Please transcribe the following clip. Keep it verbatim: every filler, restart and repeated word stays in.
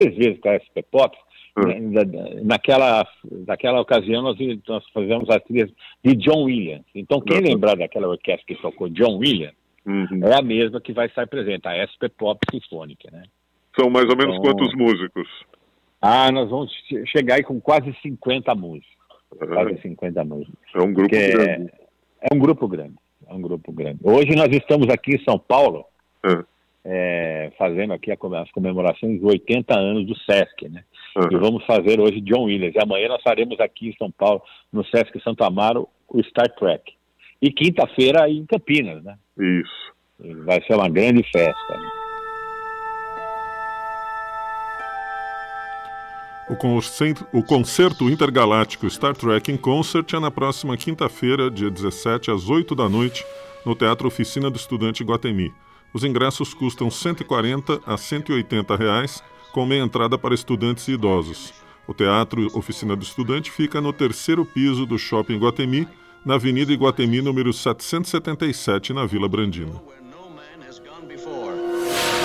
três vezes com a S P Pop. Uhum. Naquela, naquela ocasião nós, nós fazemos as trilhas de John Williams. Então quem Uhum. lembrar daquela orquestra que tocou John Williams, Uhum. é a mesma que vai estar presente, a S P Pop Sinfônica, né? São mais ou menos Então, quantos músicos? Ah, nós vamos chegar aí com quase cinquenta músicos. Uhum. Quase cinquenta músicos. É um grupo grande. É, é um grupo grande. É um grupo grande. Hoje nós estamos aqui em São Paulo, uhum. é, fazendo aqui as comemorações de oitenta anos do Sesc, né? Uhum. E vamos fazer hoje John Williams. E amanhã nós faremos aqui em São Paulo, no Sesc Santo Amaro, o Star Trek. E quinta-feira em Campinas, né? Isso. Vai ser uma grande festa, né? O concerto, o concerto intergaláctico Star Trek in Concert é na próxima quinta-feira, dia dezessete, às oito da noite, no Teatro Oficina do Estudante Iguatemi. Os ingressos custam cento e quarenta a cento e oitenta reais, com meia entrada para estudantes e idosos. O Teatro Oficina do Estudante fica no terceiro piso do Shopping Iguatemi, na Avenida Iguatemi, número setecentos e setenta e sete, na Vila Brandina.